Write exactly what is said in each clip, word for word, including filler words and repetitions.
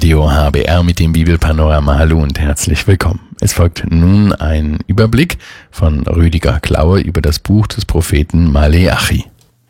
Radio H B R mit dem Bibelpanorama. Hallo und herzlich willkommen. Es folgt nun ein Überblick von Rüdiger Klaue über das Buch des Propheten Maleachi.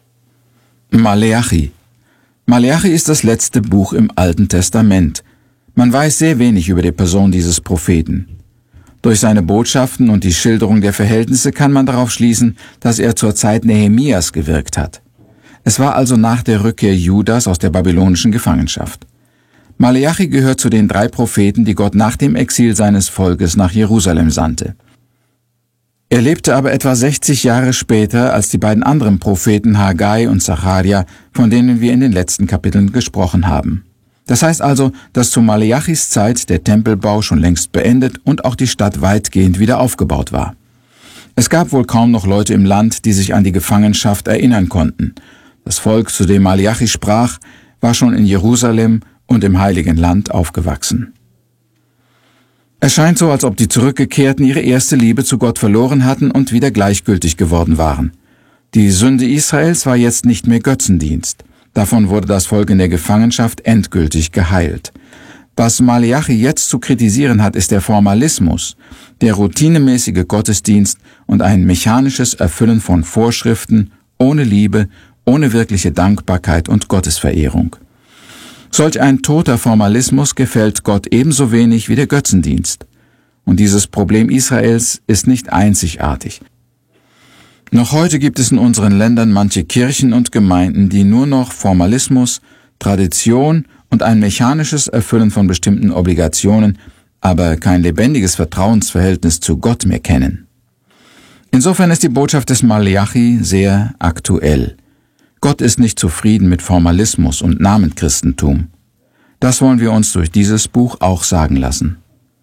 Maleachi. Maleachi ist das letzte Buch im Alten Testament. Man weiß sehr wenig über die Person dieses Propheten. Durch seine Botschaften und die Schilderung der Verhältnisse kann man darauf schließen, dass er zur Zeit Nehemias gewirkt hat. Es war also nach der Rückkehr Judas aus der babylonischen Gefangenschaft. Maleachi gehört zu den drei Propheten, die Gott nach dem Exil seines Volkes nach Jerusalem sandte. Er lebte aber etwa sechzig Jahre später als die beiden anderen Propheten Haggai und Sacharja, von denen wir in den letzten Kapiteln gesprochen haben. Das heißt also, dass zu Maleachis Zeit der Tempelbau schon längst beendet und auch die Stadt weitgehend wieder aufgebaut war. Es gab wohl kaum noch Leute im Land, die sich an die Gefangenschaft erinnern konnten. Das Volk, zu dem Maleachi sprach, war schon in Jerusalem und im Heiligen Land aufgewachsen. Es scheint so, als ob die Zurückgekehrten ihre erste Liebe zu Gott verloren hatten und wieder gleichgültig geworden waren. Die Sünde Israels war jetzt nicht mehr Götzendienst. Davon wurde das Volk in der Gefangenschaft endgültig geheilt. Was Maleachi jetzt zu kritisieren hat, ist der Formalismus, der routinemäßige Gottesdienst und ein mechanisches Erfüllen von Vorschriften ohne Liebe, ohne wirkliche Dankbarkeit und Gottesverehrung. Solch ein toter Formalismus gefällt Gott ebenso wenig wie der Götzendienst. Und dieses Problem Israels ist nicht einzigartig. Noch heute gibt es in unseren Ländern manche Kirchen und Gemeinden, die nur noch Formalismus, Tradition und ein mechanisches Erfüllen von bestimmten Obligationen, aber kein lebendiges Vertrauensverhältnis zu Gott mehr kennen. Insofern ist die Botschaft des Maleachi sehr aktuell. Gott ist nicht zufrieden mit Formalismus und Namenchristentum. Das wollen wir uns durch dieses Buch auch sagen lassen.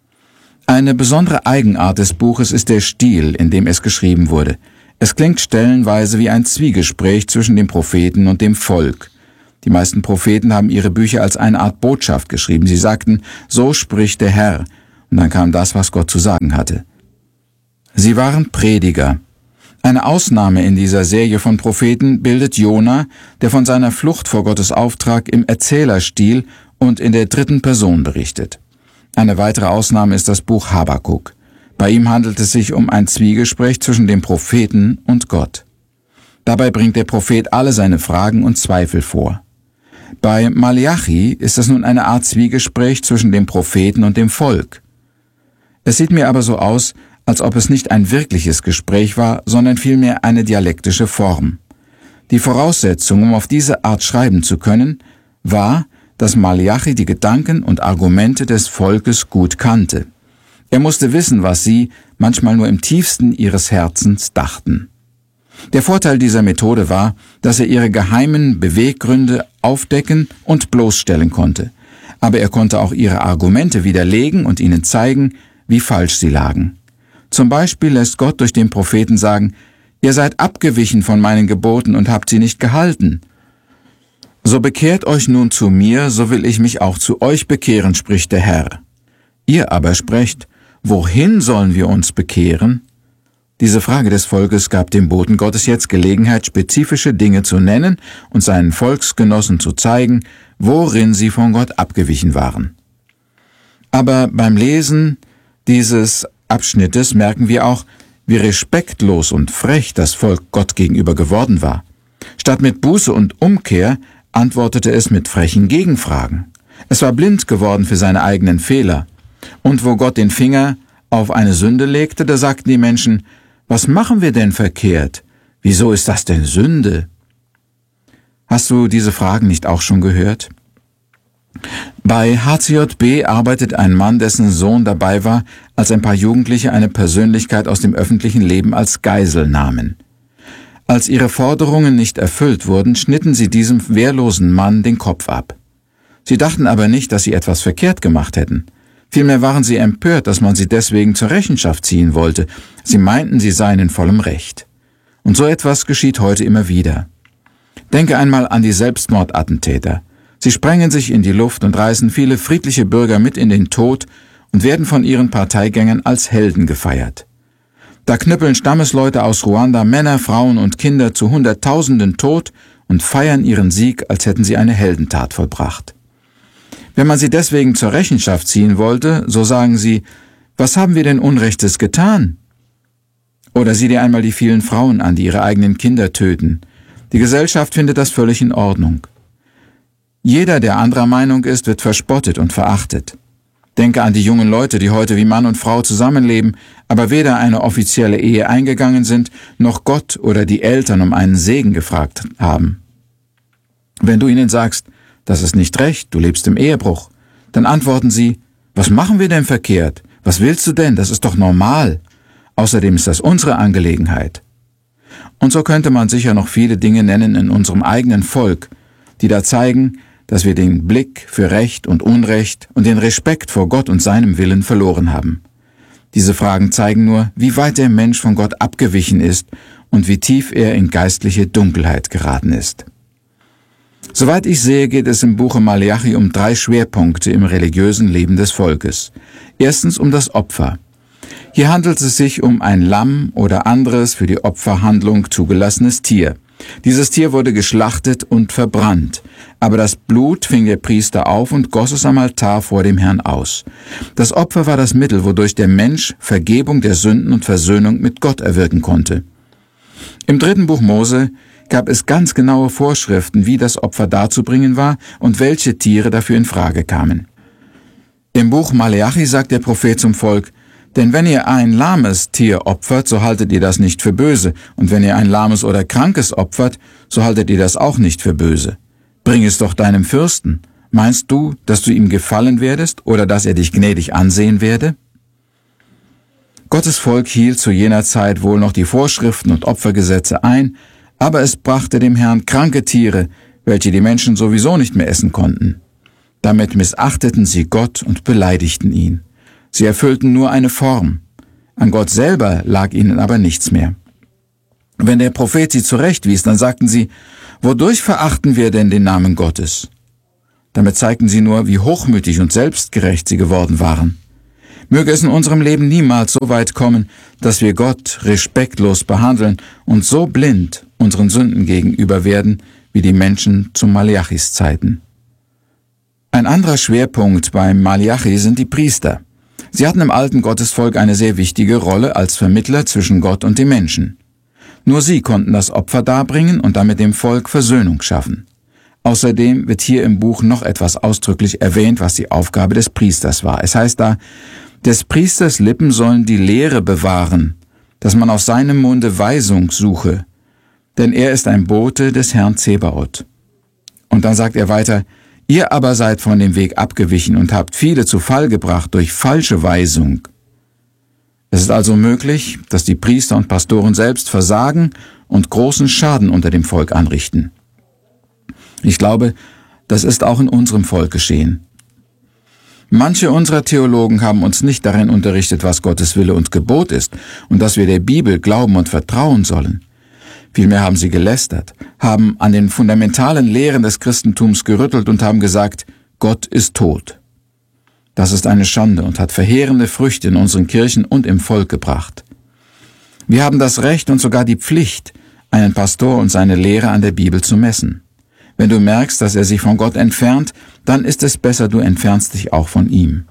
Eine besondere Eigenart des Buches ist der Stil, in dem es geschrieben wurde. Es klingt stellenweise wie ein Zwiegespräch zwischen dem Propheten und dem Volk. Die meisten Propheten haben ihre Bücher als eine Art Botschaft geschrieben. Sie sagten, so spricht der Herr, und dann kam das, was Gott zu sagen hatte. Sie waren Prediger. Eine Ausnahme in dieser Serie von Propheten bildet Jona, der von seiner Flucht vor Gottes Auftrag im Erzählerstil und in der dritten Person berichtet. Eine weitere Ausnahme ist das Buch Habakuk. Bei ihm handelt es sich um ein Zwiegespräch zwischen dem Propheten und Gott. Dabei bringt der Prophet alle seine Fragen und Zweifel vor. Bei Maleachi ist es nun eine Art Zwiegespräch zwischen dem Propheten und dem Volk. Es sieht mir aber so aus, als ob es nicht ein wirkliches Gespräch war, sondern vielmehr eine dialektische Form. Die Voraussetzung, um auf diese Art schreiben zu können, war, dass Maleachi die Gedanken und Argumente des Volkes gut kannte. Er musste wissen, was sie, manchmal nur im tiefsten ihres Herzens, dachten. Der Vorteil dieser Methode war, dass er ihre geheimen Beweggründe aufdecken und bloßstellen konnte. Aber er konnte auch ihre Argumente widerlegen und ihnen zeigen, wie falsch sie lagen. Zum Beispiel lässt Gott durch den Propheten sagen, ihr seid abgewichen von meinen Geboten und habt sie nicht gehalten. So bekehrt euch nun zu mir, so will ich mich auch zu euch bekehren, spricht der Herr. Ihr aber sprecht, wohin sollen wir uns bekehren? Diese Frage des Volkes gab dem Boten Gottes jetzt Gelegenheit, spezifische Dinge zu nennen und seinen Volksgenossen zu zeigen, worin sie von Gott abgewichen waren. Aber beim Lesen dieses Abschnittes merken wir auch, wie respektlos und frech das Volk Gott gegenüber geworden war. Statt mit Buße und Umkehr antwortete es mit frechen Gegenfragen. Es war blind geworden für seine eigenen Fehler. Und wo Gott den Finger auf eine Sünde legte, da sagten die Menschen, was machen wir denn verkehrt? Wieso ist das denn Sünde? Hast du diese Fragen nicht auch schon gehört? Bei H C J B arbeitet ein Mann, dessen Sohn dabei war, als ein paar Jugendliche eine Persönlichkeit aus dem öffentlichen Leben als Geisel nahmen. Als ihre Forderungen nicht erfüllt wurden, schnitten sie diesem wehrlosen Mann den Kopf ab. Sie dachten aber nicht, dass sie etwas verkehrt gemacht hätten. Vielmehr waren sie empört, dass man sie deswegen zur Rechenschaft ziehen wollte. Sie meinten, sie seien in vollem Recht. Und so etwas geschieht heute immer wieder. Denke einmal an die Selbstmordattentäter. Sie sprengen sich in die Luft und reißen viele friedliche Bürger mit in den Tod und werden von ihren Parteigängern als Helden gefeiert. Da knüppeln Stammesleute aus Ruanda Männer, Frauen und Kinder zu Hunderttausenden tot und feiern ihren Sieg, als hätten sie eine Heldentat vollbracht. Wenn man sie deswegen zur Rechenschaft ziehen wollte, so sagen sie, was haben wir denn Unrechtes getan? Oder sieh dir einmal die vielen Frauen an, die ihre eigenen Kinder töten. Die Gesellschaft findet das völlig in Ordnung. Jeder, der anderer Meinung ist, wird verspottet und verachtet. Denke an die jungen Leute, die heute wie Mann und Frau zusammenleben, aber weder eine offizielle Ehe eingegangen sind, noch Gott oder die Eltern um einen Segen gefragt haben. Wenn du ihnen sagst, das ist nicht recht, du lebst im Ehebruch, dann antworten sie, was machen wir denn verkehrt? Was willst du denn? Das ist doch normal. Außerdem ist das unsere Angelegenheit. Und so könnte man sicher noch viele Dinge nennen in unserem eigenen Volk, die da zeigen, dass wir den Blick für Recht und Unrecht und den Respekt vor Gott und seinem Willen verloren haben. Diese Fragen zeigen nur, wie weit der Mensch von Gott abgewichen ist und wie tief er in geistliche Dunkelheit geraten ist. Soweit ich sehe, geht es im Buche Maleachi um drei Schwerpunkte im religiösen Leben des Volkes. Erstens um das Opfer. Hier handelt es sich um ein Lamm oder anderes für die Opferhandlung zugelassenes Tier. Dieses Tier wurde geschlachtet und verbrannt, aber das Blut fing der Priester auf und goss es am Altar vor dem Herrn aus. Das Opfer war das Mittel, wodurch der Mensch Vergebung der Sünden und Versöhnung mit Gott erwirken konnte. Im dritten Buch Mose gab es ganz genaue Vorschriften, wie das Opfer darzubringen war und welche Tiere dafür in Frage kamen. Im Buch Maleachi sagt der Prophet zum Volk, denn wenn ihr ein lahmes Tier opfert, so haltet ihr das nicht für böse, und wenn ihr ein lahmes oder krankes opfert, so haltet ihr das auch nicht für böse. Bring es doch deinem Fürsten. Meinst du, dass du ihm gefallen werdest oder dass er dich gnädig ansehen werde? Gottes Volk hielt zu jener Zeit wohl noch die Vorschriften und Opfergesetze ein, aber es brachte dem Herrn kranke Tiere, welche die Menschen sowieso nicht mehr essen konnten. Damit missachteten sie Gott und beleidigten ihn. Sie erfüllten nur eine Form. An Gott selber lag ihnen aber nichts mehr. Wenn der Prophet sie zurechtwies, dann sagten sie, wodurch verachten wir denn den Namen Gottes? Damit zeigten sie nur, wie hochmütig und selbstgerecht sie geworden waren. Möge es in unserem Leben niemals so weit kommen, dass wir Gott respektlos behandeln und so blind unseren Sünden gegenüber werden, wie die Menschen zu Maleachis Zeiten. Ein anderer Schwerpunkt beim Maleachi sind die Priester. Sie hatten im alten Gottesvolk eine sehr wichtige Rolle als Vermittler zwischen Gott und den Menschen. Nur sie konnten das Opfer darbringen und damit dem Volk Versöhnung schaffen. Außerdem wird hier im Buch noch etwas ausdrücklich erwähnt, was die Aufgabe des Priesters war. Es heißt da, des Priesters Lippen sollen die Lehre bewahren, dass man aus seinem Munde Weisung suche, denn er ist ein Bote des Herrn Zebaoth. Und dann sagt er weiter, ihr aber seid von dem Weg abgewichen und habt viele zu Fall gebracht durch falsche Weisung. Es ist also möglich, dass die Priester und Pastoren selbst versagen und großen Schaden unter dem Volk anrichten. Ich glaube, das ist auch in unserem Volk geschehen. Manche unserer Theologen haben uns nicht darin unterrichtet, was Gottes Wille und Gebot ist und dass wir der Bibel glauben und vertrauen sollen. Vielmehr haben sie gelästert, haben an den fundamentalen Lehren des Christentums gerüttelt und haben gesagt, Gott ist tot. Das ist eine Schande und hat verheerende Früchte in unseren Kirchen und im Volk gebracht. Wir haben das Recht und sogar die Pflicht, einen Pastor und seine Lehre an der Bibel zu messen. Wenn du merkst, dass er sich von Gott entfernt, dann ist es besser, du entfernst dich auch von ihm.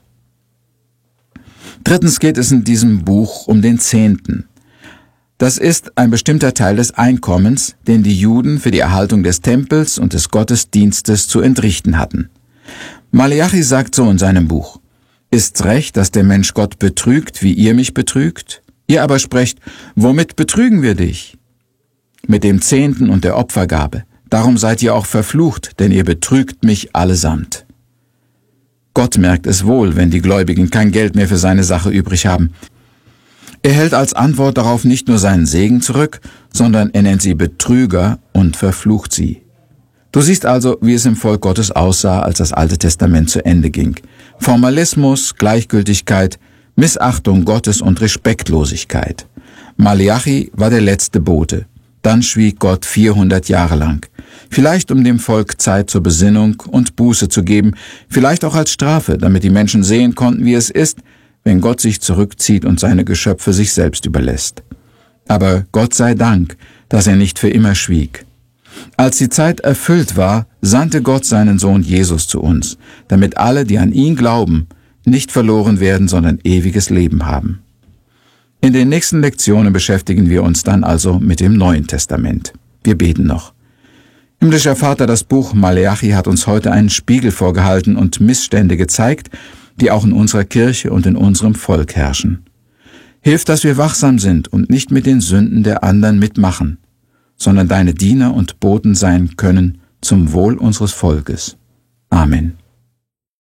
Drittens geht es in diesem Buch um den Zehnten. Das ist ein bestimmter Teil des Einkommens, den die Juden für die Erhaltung des Tempels und des Gottesdienstes zu entrichten hatten. Maleachi sagt so in seinem Buch, ist's recht, dass der Mensch Gott betrügt, wie ihr mich betrügt? Ihr aber sprecht, womit betrügen wir dich? Mit dem Zehnten und der Opfergabe. Darum seid ihr auch verflucht, denn ihr betrügt mich allesamt. Gott merkt es wohl, wenn die Gläubigen kein Geld mehr für seine Sache übrig haben. Er hält als Antwort darauf nicht nur seinen Segen zurück, sondern er nennt sie Betrüger und verflucht sie. Du siehst also, wie es im Volk Gottes aussah, als das Alte Testament zu Ende ging. Formalismus, Gleichgültigkeit, Missachtung Gottes und Respektlosigkeit. Maleachi war der letzte Bote. Dann schwieg Gott vierhundert Jahre lang. Vielleicht um dem Volk Zeit zur Besinnung und Buße zu geben, vielleicht auch als Strafe, damit die Menschen sehen konnten, wie es ist, wenn Gott sich zurückzieht und seine Geschöpfe sich selbst überlässt. Aber Gott sei Dank, dass er nicht für immer schwieg. Als die Zeit erfüllt war, sandte Gott seinen Sohn Jesus zu uns, damit alle, die an ihn glauben, nicht verloren werden, sondern ewiges Leben haben. In den nächsten Lektionen beschäftigen wir uns dann also mit dem Neuen Testament. Wir beten noch. Himmlischer Vater, das Buch Maleachi hat uns heute einen Spiegel vorgehalten und Missstände gezeigt, die auch in unserer Kirche und in unserem Volk herrschen. Hilf, dass wir wachsam sind und nicht mit den Sünden der anderen mitmachen, sondern deine Diener und Boten sein können zum Wohl unseres Volkes. Amen.